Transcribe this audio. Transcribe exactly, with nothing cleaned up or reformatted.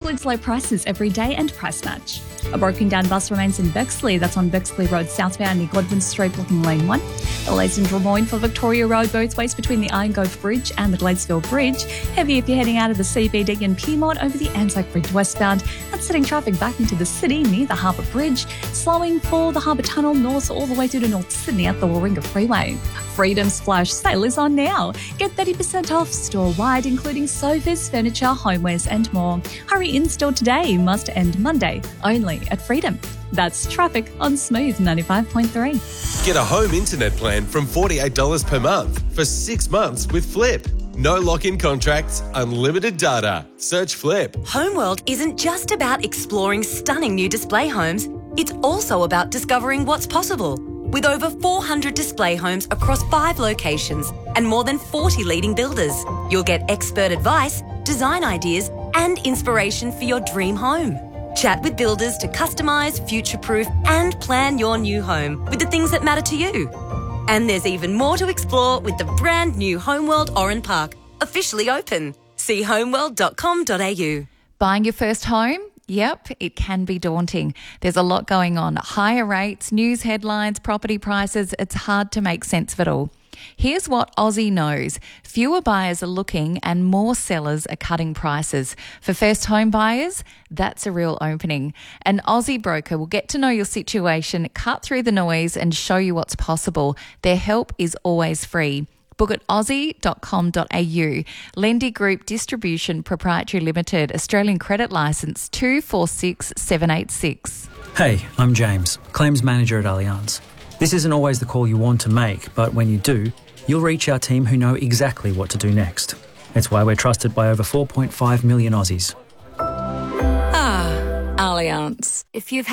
includes low prices every day and price match. A broken down bus remains in Bexley. That's on Bexley Road southbound near Godwin Street, blocking lane one. Delays in Drummoyne for Victoria Road both ways between the Iron Grove Bridge and the Gladesville Bridge. Heavy if you're heading out of the C B D in Piedmont over the Anzac Bridge westbound. That's setting traffic back into the city near the Harbour Bridge. Slowing for the Harbour Tunnel north all the way through to North Sydney at the Warringah Freeway. Freedom's Flash sale is on now. Get thirty percent off store-wide, including sofas, furniture, homewares and more. Hurry in-store today. Must end Monday. Only at Freedom. That's traffic on Smooth ninety-five point three. Get a home internet plan from forty-eight dollars per month for six months with Flip. No lock-in contracts, unlimited data. Search Flip. Homeworld isn't just about exploring stunning new display homes. It's also about discovering what's possible. With over four hundred display homes across five locations and more than forty leading builders, you'll get expert advice, design ideas and inspiration for your dream home. Chat with builders to customise, future-proof and plan your new home with the things that matter to you. And there's even more to explore with the brand new Homeworld Oran Park, officially open. See homeworld dot com dot a u. Buying your first home? Yep, it can be daunting. There's a lot going on. Higher rates, news headlines, property prices. It's hard to make sense of it all. Here's what Aussie knows. Fewer buyers are looking and more sellers are cutting prices. For first home buyers, that's a real opening. An Aussie broker will get to know your situation, cut through the noise and show you what's possible. Their help is always free. Book at aussie dot com dot a u. Lendy Group Distribution Proprietary Limited, Australian Credit Licence two four six seven eight six. Hey, I'm James, Claims Manager at Allianz. This isn't always the call you want to make, but when you do, you'll reach our team who know exactly what to do next. It's why we're trusted by over four point five million Aussies. Ah, Allianz. If you've